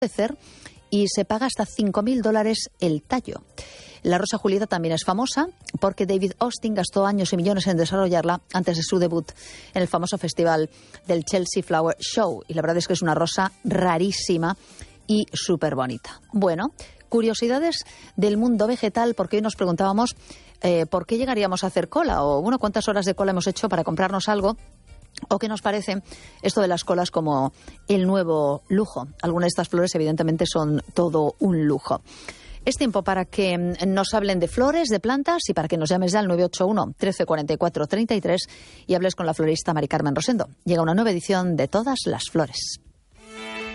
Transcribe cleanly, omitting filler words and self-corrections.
y se paga hasta $5.000 el tallo. La Rosa Julieta también es famosa porque David Austin gastó años y millones en desarrollarla antes de su debut en el famoso festival del Chelsea Flower Show. Y la verdad es que es una rosa rarísima y súper bonita. Bueno, curiosidades del mundo vegetal, porque hoy nos preguntábamos por qué llegaríamos a hacer cola o, bueno, cuántas horas de cola hemos hecho para comprarnos algo. ¿O qué nos parece esto de las colas como el nuevo lujo? Algunas de estas flores evidentemente son todo un lujo. Es tiempo para que nos hablen de flores, de plantas y para que nos llames ya al 981 13 44 33 y hables con la florista Mari Carmen Rosendo. Llega una nueva edición de Todas las Flores.